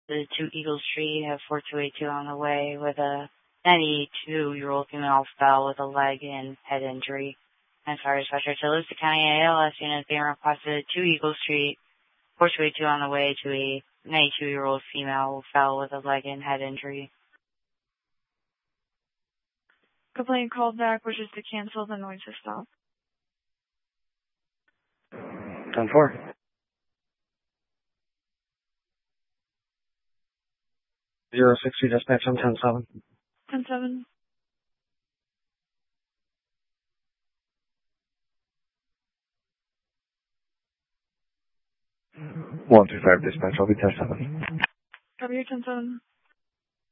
The 2 Eagle Street, have 4282 on the way with a 92-year-old female fell with a leg and head injury. And fire dispatcher to Lucid County ALS unit being requested 2 Eagle Street, 4282 on the way to a 92-year-old female who fell with a leg and head injury. Complaint called back, which is to cancel the noise to stop. 10-4. 060 dispatch on 10-7. 10-7. 125 dispatch, I'll be 10-7. Copy your 10-7.